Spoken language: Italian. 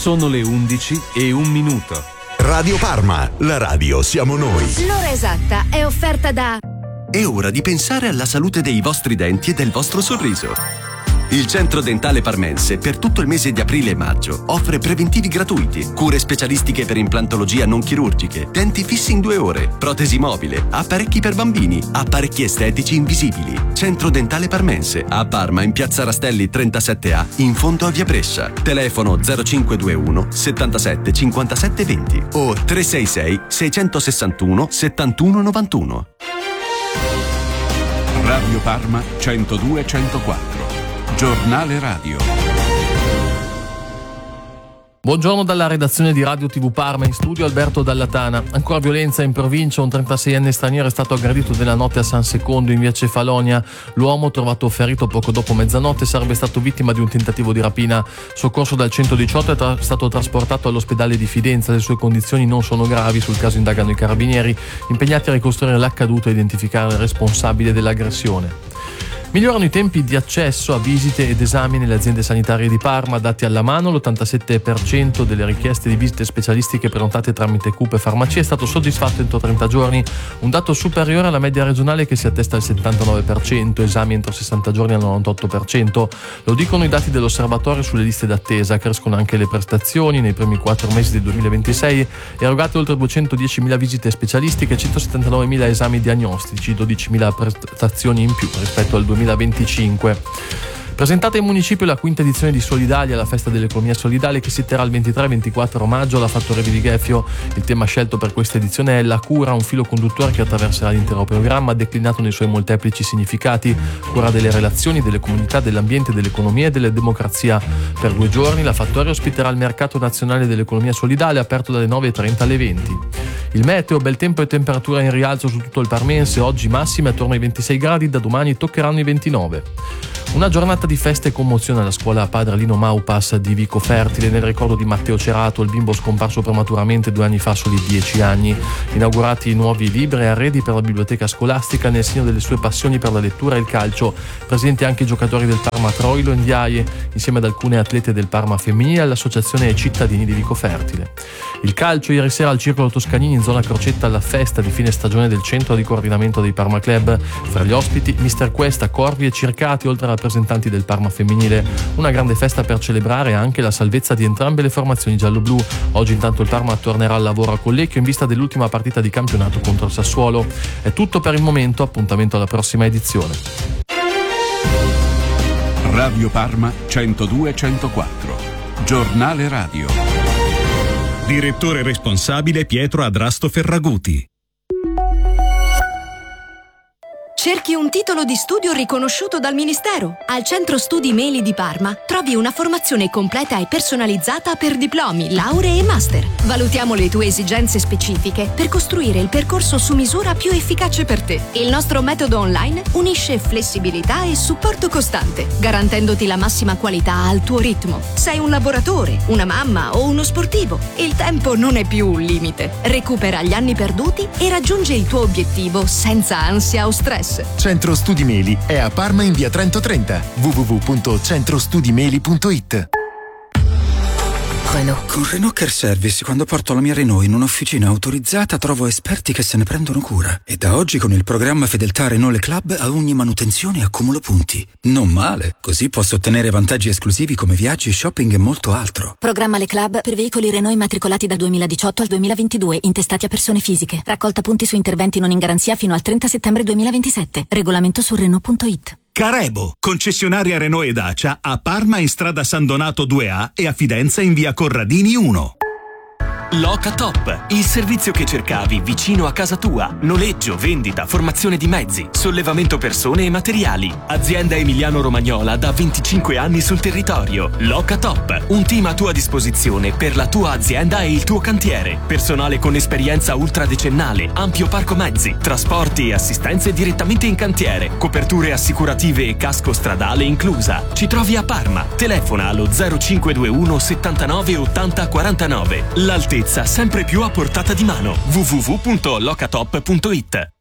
Sono le 11:01. Radio Parma, la radio siamo noi. L'ora esatta è offerta da... È ora di pensare alla salute dei vostri denti e del vostro sorriso. Il Centro Dentale Parmense per tutto il mese di aprile e maggio offre preventivi gratuiti, cure specialistiche per implantologia non chirurgiche, denti fissi in 2 ore, protesi mobile, apparecchi per bambini, apparecchi estetici invisibili. Centro Dentale Parmense a Parma in Piazza Rastelli 37A in fondo a Via Brescia. Telefono 0521 77 57 20 o 366 661 71 91. Radio Parma 102-104. Giornale radio. Buongiorno dalla redazione di Radio TV Parma, in studio Alberto Dallatana. Ancora violenza in provincia, un 36enne straniero è stato aggredito nella notte a San Secondo in via Cefalonia. L'uomo, trovato ferito poco dopo mezzanotte, sarebbe stato vittima di un tentativo di rapina. Soccorso dal 118 è stato trasportato all'ospedale di Fidenza. Le sue condizioni non sono gravi. Sul caso indagano i carabinieri, impegnati a ricostruire l'accaduto e identificare il responsabile dell'aggressione. Migliorano i tempi di accesso a visite ed esami nelle aziende sanitarie di Parma. Dati alla mano, l'87% delle richieste di visite specialistiche prenotate tramite CUP e farmacie è stato soddisfatto entro 30 giorni, un dato superiore alla media regionale che si attesta al 79%, esami entro 60 giorni al 98%. Lo dicono i dati dell'osservatorio sulle liste d'attesa. Crescono anche le prestazioni. Nei primi 4 mesi del 2026 erogate oltre 210.000 visite specialistiche, 179.000 esami diagnostici, 12.000 prestazioni in più rispetto al 2025. Presentata in municipio la quinta edizione di Solidalia, la festa dell'economia solidale, che si terrà il 23-24 maggio alla Fattoria di Gheffio. Il tema scelto per questa edizione è la cura, un filo conduttore che attraverserà l'intero programma, declinato nei suoi molteplici significati: cura delle relazioni, delle comunità, dell'ambiente, dell'economia e della democrazia. Per 2 giorni la Fattoria ospiterà il mercato nazionale dell'economia solidale, aperto dalle 9:30 alle 20. Il meteo, bel tempo e temperatura in rialzo su tutto il Parmense. Oggi massime attorno ai 26 gradi, da domani toccheranno i 29. Una giornata di festa e commozione alla scuola Padre Lino Maupas di Vico Fertile, nel ricordo di Matteo Cerato, il bimbo scomparso prematuramente 2 anni fa, soli 10 anni. Inaugurati nuovi libri e arredi per la biblioteca scolastica nel segno delle sue passioni per la lettura e il calcio. Presenti anche i giocatori del Parma Troilo e Ndiaye, insieme ad alcune atlete del Parma femminile, all'associazione Cittadini di Vico Fertile. Il calcio, ieri sera al Circolo Toscanini in zona Crocetta, alla festa di fine stagione del centro di coordinamento dei Parma Club. Fra gli ospiti Mister Questa, Corvi e Circati, oltre a rappresentanti del Parma femminile. Una grande festa per celebrare anche la salvezza di entrambe le formazioni giallo-blu. Oggi intanto il Parma tornerà al lavoro a Collecchio in vista dell'ultima partita di campionato contro il Sassuolo. È tutto per il momento, appuntamento alla prossima edizione. Radio Parma 102-104. Giornale radio. Direttore responsabile Pietro Adrasto Ferraguti. Cerchi un titolo di studio riconosciuto dal Ministero? Al Centro Studi Meli di Parma trovi una formazione completa e personalizzata per diplomi, lauree e master. Valutiamo le tue esigenze specifiche per costruire il percorso su misura più efficace per te. Il nostro metodo online unisce flessibilità e supporto costante, garantendoti la massima qualità al tuo ritmo. Sei un lavoratore, una mamma o uno sportivo. Il tempo non è più un limite. Recupera gli anni perduti e raggiunge il tuo obiettivo senza ansia o stress. Centro Studi Meli è a Parma in via Trento 30. www.centrostudimeli.it. Renault. Con Renault Care Service, quando porto la mia Renault in un'officina autorizzata, trovo esperti che se ne prendono cura. E da oggi con il programma Fedeltà Renault Le Club a ogni manutenzione accumulo punti. Non male, così posso ottenere vantaggi esclusivi come viaggi, shopping e molto altro. Programma Le Club per veicoli Renault immatricolati dal 2018 al 2022, intestati a persone fisiche. Raccolta punti su interventi non in garanzia fino al 30 settembre 2027. Regolamento su Renault.it. Carebo, concessionaria Renault e Dacia a Parma in strada San Donato 2A e a Fidenza in via Corradini 1. Locatop, il servizio che cercavi vicino a casa tua. Noleggio, vendita, formazione di mezzi, sollevamento persone e materiali. Azienda emiliano-romagnola da 25 anni sul territorio. Locatop, un team a tua disposizione per la tua azienda e il tuo cantiere. Personale con esperienza ultradecennale, ampio parco mezzi, trasporti e assistenze direttamente in cantiere, coperture assicurative e casco stradale inclusa. Ci trovi a Parma. Telefona allo 0521 79 80 49. L'altezza sempre più a portata di mano. www.locatop.it.